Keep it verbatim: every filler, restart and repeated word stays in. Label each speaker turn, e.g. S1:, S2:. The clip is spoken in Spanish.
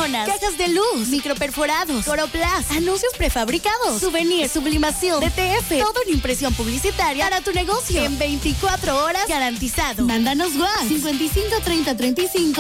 S1: cortinas, cajas de luz, microperforados, coroplast, anuncios prefabricados, souvenirs, sublimación, D T F, todo en impresión publicitaria para tu negocio en veinticuatro horas garantizado. Mándanos WhatsApp cincuenta y cinco treinta treinta y cinco